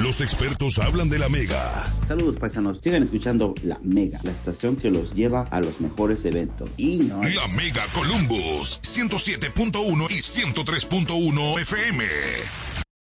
Los expertos hablan de la Mega. Saludos paisanos, sigan escuchando La Mega, la estación que los lleva a los mejores eventos. Y no... La Mega Columbus, 107.1 y 103.1 FM.